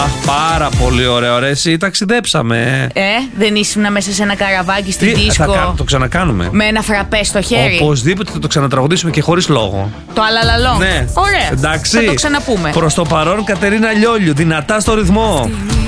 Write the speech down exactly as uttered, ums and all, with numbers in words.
πάρα πολύ ωραία. Ωραία, εσύ ταξιδέψαμε. Ε, δεν ήσουν μέσα σε ένα καραβάκι στην Τι, δίσκο. θα κα- το ξανακάνουμε. Με ένα φραπέ στο χέρι. Οπωσδήποτε θα το ξανατραγουδήσουμε και χωρίς λόγο. Το αλαλαλό. Ναι. Ωραία. Εντάξει. Θα το ξαναπούμε. Προς το παρόν, Κατερίνα Λιόλιου, δυνατά στο ρυθμό.